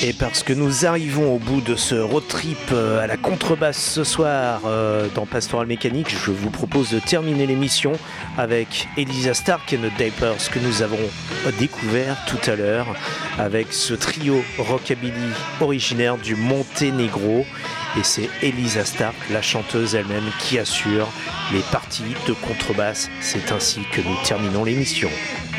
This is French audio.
Et parce que nous arrivons au bout de ce road trip à la contrebasse ce soir dans Pastoral Mécanique, je vous propose de terminer l'émission avec Elisa Stark et The Diapers que nous avons découvert tout à l'heure avec ce trio rockabilly originaire du Monténégro. Et c'est Elisa Stark, la chanteuse elle-même, qui assure les parties de contrebasse. C'est ainsi que nous terminons l'émission.